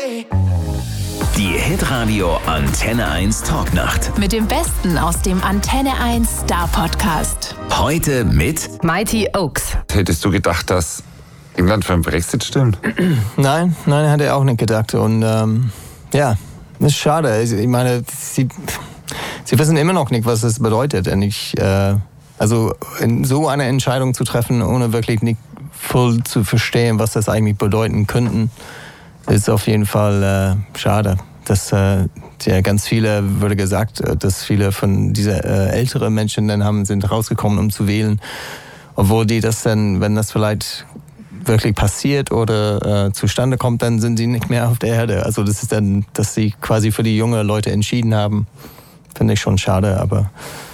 Die Hitradio Antenne 1 Talknacht. Mit dem Besten aus dem Antenne 1 Star Podcast. Heute mit Mighty Oaks. Hättest du gedacht, dass England für den Brexit stimmt? Nein, hat er auch nicht gedacht. Und das ist schade. Ich meine, sie wissen immer noch nicht, was das bedeutet. Und so eine Entscheidung zu treffen, ohne wirklich nicht voll zu verstehen, was das eigentlich bedeuten könnten, ist auf jeden Fall schade. Dass ganz viele, wurde gesagt, dass viele von diesen älteren Menschen dann sind rausgekommen, um zu wählen, obwohl die das dann, wenn das vielleicht wirklich passiert oder zustande kommt, dann sind sie nicht mehr auf der Erde. Also das ist dann, dass sie quasi für die jungen Leute entschieden haben, finde ich schon schade, aber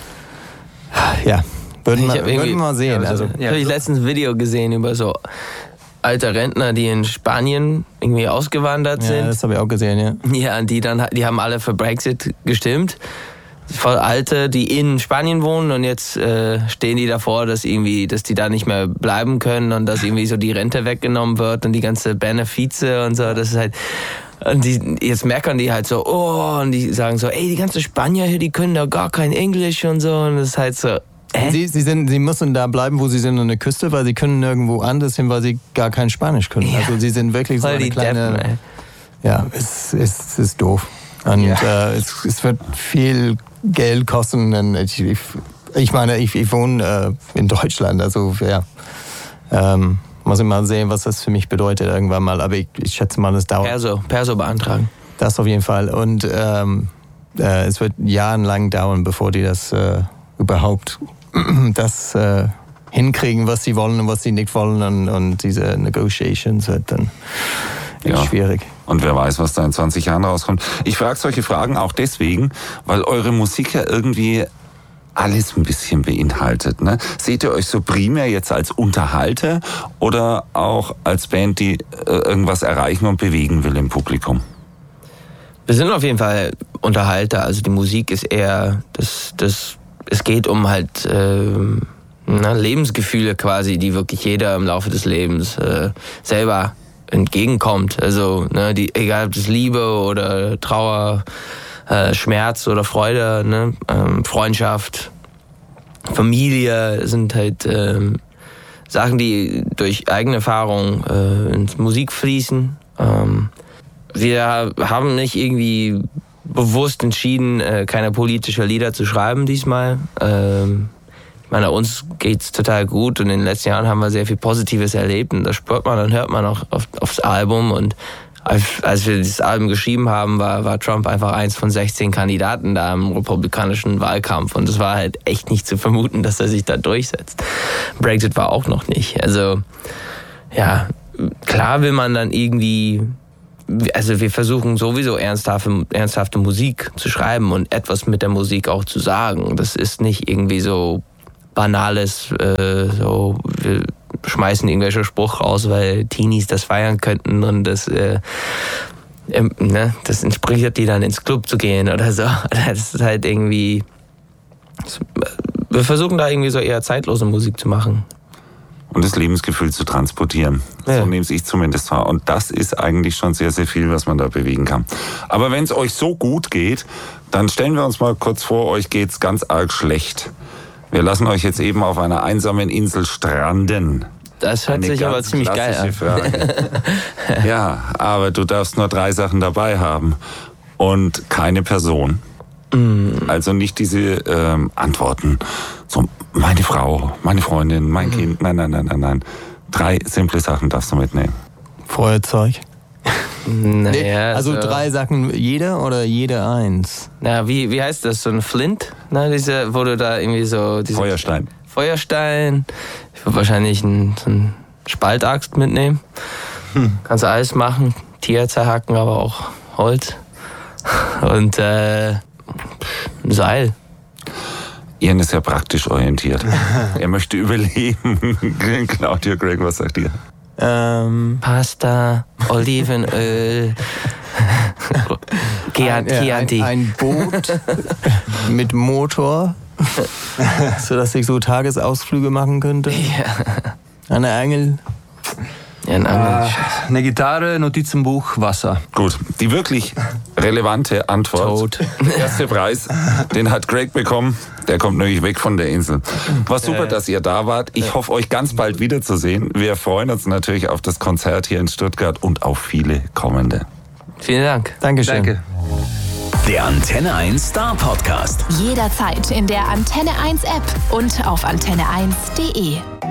ja, würden wir mal sehen. Ich habe letztens ein Video gesehen über so alte Rentner, die in Spanien irgendwie ausgewandert sind. Ja, das habe ich auch gesehen, ja. Ja, und die haben alle für Brexit gestimmt. Voll Alte, die in Spanien wohnen und jetzt stehen die davor, dass die da nicht mehr bleiben können und dass irgendwie so die Rente weggenommen wird und die ganze Benefize und so. Das ist halt. Und jetzt meckern die halt so, und die sagen so, die ganzen Spanier hier, die können da gar kein Englisch und so. Und das ist halt so. Sie müssen da bleiben, wo sie sind, an der Küste, weil sie können nirgendwo anders hin, weil sie gar kein Spanisch können. Ja. Also sie sind wirklich so eine kleine... Deppen, ja, es ist doof. Und es wird viel Geld kosten. Und ich meine, ich wohne in Deutschland, also muss ich mal sehen, was das für mich bedeutet irgendwann mal. Aber ich schätze mal, das dauert... Perso beantragen. Das auf jeden Fall. Und es wird jahrelang dauern, bevor die das überhaupt das hinkriegen, was sie wollen und was sie nicht wollen. Und diese Negotiations wird dann schwierig. Und wer weiß, was da in 20 Jahren rauskommt. Ich frage solche Fragen auch deswegen, weil eure Musik ja irgendwie alles ein bisschen beinhaltet. Ne? Seht ihr euch so primär jetzt als Unterhalter oder auch als Band, die irgendwas erreichen und bewegen will im Publikum? Wir sind auf jeden Fall Unterhalter. Also die Musik ist eher es geht um halt Lebensgefühle quasi, die wirklich jeder im Laufe des Lebens selber entgegenkommt. Also egal ob das Liebe oder Trauer, Schmerz oder Freude, Freundschaft, Familie sind halt Sachen, die durch eigene Erfahrung ins Musik fließen. Wir haben nicht irgendwie bewusst entschieden, keine politischen Lieder zu schreiben diesmal. Ich meine, uns geht's total gut und in den letzten Jahren haben wir sehr viel Positives erlebt und das spürt man und hört man auch aufs Album. Und als wir dieses Album geschrieben haben, war Trump einfach eins von 16 Kandidaten da im republikanischen Wahlkampf und es war halt echt nicht zu vermuten, dass er sich da durchsetzt. Brexit war auch noch nicht. Also ja, klar will man dann irgendwie... Also wir versuchen sowieso ernsthafte Musik zu schreiben und etwas mit der Musik auch zu sagen. Das ist nicht irgendwie so banales, wir schmeißen irgendwelche Spruch raus, weil Teenies das feiern könnten und das inspiriert die dann ins Club zu gehen oder so. Das ist halt irgendwie... Wir versuchen da irgendwie so eher zeitlose Musik zu machen. Und das Lebensgefühl zu transportieren. Ja. So nehme ich zumindest wahr. Und das ist eigentlich schon sehr, sehr viel, was man da bewegen kann. Aber wenn es euch so gut geht, dann stellen wir uns mal kurz vor, euch geht's ganz arg schlecht. Wir lassen euch jetzt eben auf einer einsamen Insel stranden. Das hört sich aber ziemlich geil an. Frage. Ja, aber du darfst nur 3 Sachen dabei haben und keine Person. Also nicht diese Antworten, so meine Frau, meine Freundin, mein Kind, nein. 3 simple Sachen darfst du mitnehmen. Feuerzeug. Naja, also 3 Sachen jeder oder jeder eins? Na, wie heißt das? So ein Flint? Na, wo du da irgendwie so... Feuerstein. Ich würde wahrscheinlich so eine Spaltaxt mitnehmen. Kannst du alles machen. Tier zerhacken, aber auch Holz. Und ein Seil. Ian ist ja praktisch orientiert. Er möchte überleben. Claudia, Greg, was sagt ihr? Pasta, Olivenöl, Chianti. Ein Boot mit Motor, sodass ich so Tagesausflüge machen könnte. Ja. Eine Angel. Eine Gitarre, Notizenbuch, Wasser. Gut, die wirklich relevante Antwort. Tod. Der erste Preis, den hat Greg bekommen. Der kommt nämlich weg von der Insel. War super, dass ihr da wart. Ich hoffe, euch ganz bald wiederzusehen. Wir freuen uns natürlich auf das Konzert hier in Stuttgart und auf viele kommende. Vielen Dank. Dankeschön. Danke. Der Antenne 1 Star Podcast. Jederzeit in der Antenne 1 App und auf antenne1.de.